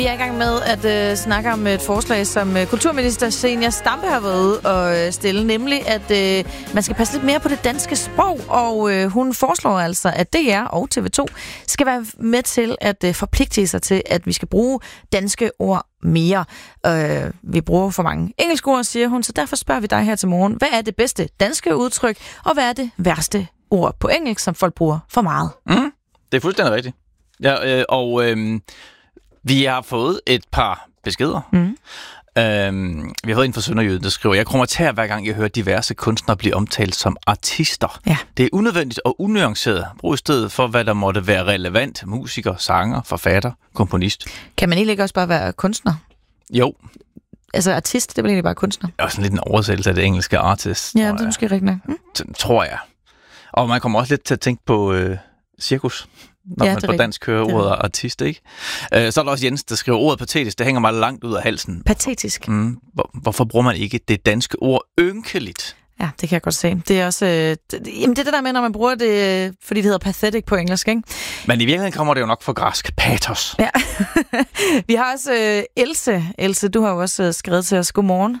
Vi er i gang med at snakke om et forslag, som kulturminister Zenia Stampe har været ude og stille, nemlig at man skal passe lidt mere på det danske sprog, og hun foreslår altså, at DR og TV2 skal være med til at forpligte sig til, at vi skal bruge danske ord mere. Vi bruger for mange engelske ord, siger hun, så derfor spørger vi dig her til morgen, hvad er det bedste danske udtryk, og hvad er det værste ord på engelsk, som folk bruger for meget? Det er fuldstændig rigtigt. Ja, vi har fået et par beskeder. Vi har fået en fra Sønderjyden, der skriver, jeg kommer til hver gang jeg hører diverse kunstnere blive omtalt som artister. Ja. Det er unødvendigt og unuanceret. Brug i stedet for, hvad der måtte være relevant. Musiker, sanger, forfatter, komponist. Kan man egentlig ikke også bare være kunstner? Jo. Altså artist, det er vel egentlig bare kunstner? Det er også lidt en oversættelse af det engelske artist. Ja, det er måske rigtigt nok. Tror jeg. Og man kommer også lidt til at tænke på cirkus, når man på dansk hører ordet artist, ikke? Så er der også Jens, der skriver, ordet patetisk, det hænger meget langt ud af halsen. Patetisk? Hvorfor bruger man ikke det danske ord ynkeligt? Ja, det kan jeg godt se. Det er også jamen det er det der med, når man bruger det, fordi det hedder pathetic på engelsk, ikke? Men i virkeligheden kommer det jo nok fra græsk patos. Ja. Vi har også Else. Else, du har jo også skrevet til os. Godmorgen.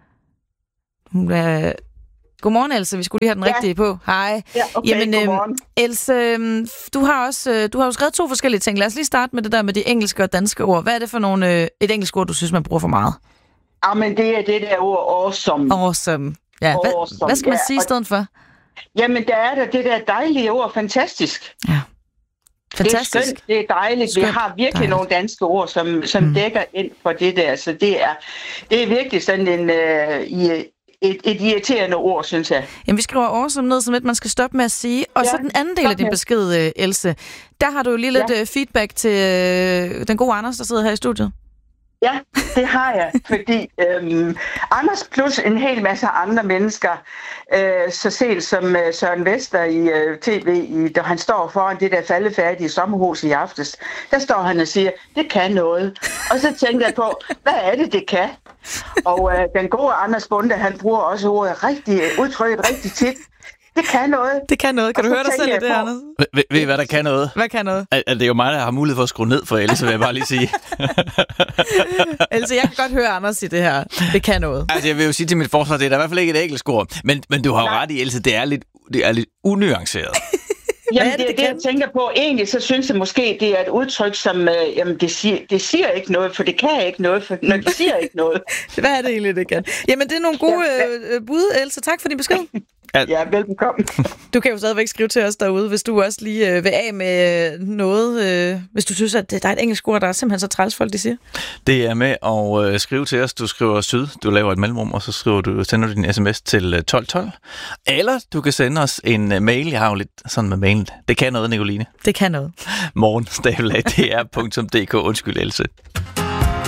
Godmorgen, Else. Vi skulle lige have den rigtige på. Hej. Ja, okay, godmorgen. Else, du har jo skrevet 2 forskellige ting. Lad os lige starte med det der med de engelske og danske ord. Hvad er det for et engelsk ord, du synes, man bruger for meget? Jamen, det er det der ord awesome. Awesome. Ja, hvad skal man sige i stedet for? Jamen, der er det der dejlige ord, fantastisk. Ja. Fantastisk. Det er skønt, det er dejligt. Vi har virkelig nogle danske ord, som dækker ind for det der. Så det er virkelig sådan et irriterende ord, synes jeg. Jamen, vi skriver awesome ned som et, man skal stoppe med at sige. Og så den anden del af din besked, Else. Der har du jo lige lidt feedback til den gode Anders, der sidder her i studiet. Ja, det har jeg, fordi Anders plus en hel masse andre mennesker, så sent som Søren Vester i tv, da han står foran det der faldefærdige sommerhus i aftes, der står han og siger, det kan noget. Og så tænkte jeg på, hvad er det kan? Og den gode Anders Bonde, han bruger også udtrykket rigtig tit. Det kan noget. Det kan noget. Kan du høre dig selv i det, Anders? Ved I, hvad der kan noget? Hvad kan noget? Det er jo mig, der har mulighed for at skrue ned for Else, vil jeg bare lige sige. Altså, jeg kan godt høre Anders i det her. Det kan noget. Altså, jeg vil jo sige til mit forsvar, det er i hvert fald ikke et engelsk ord. Men du har jo ret i, Else, det er lidt unuanceret. Jamen, det er det, jeg tænker på. Egentlig så synes jeg måske, det er et udtryk, som det siger ikke noget, for det kan ikke noget, når det siger ikke noget. Hvad er det egentlig, det kan? Jamen, det er nogle gode bud, Else. Tak for din besked. Ja, velbekomme. Du kan jo stadigvæk skrive til os derude, hvis du også lige vil af med noget, hvis du synes, at der er et engelsk ord, der er simpelthen så træls, folk de siger. Det er med at skrive til os. Du skriver syd, du laver et mellemrum, og så sender du din sms til 1212. Eller du kan sende os en mail. Jeg har jo lidt sådan med mailen. Det kan noget, Nicoline. Det kan noget. morgen@dr.dk. Undskyld, Else.